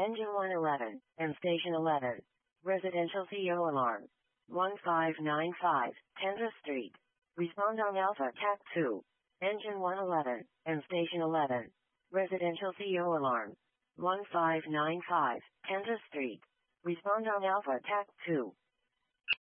Engine 111, and Station 11. Residential CO alarm. 1595, Tendra Street. Respond on Alpha TAC 2. Engine 111, and Station 11. Residential CO alarm. 1595, Tendra Street. Respond on Alpha TAC 2.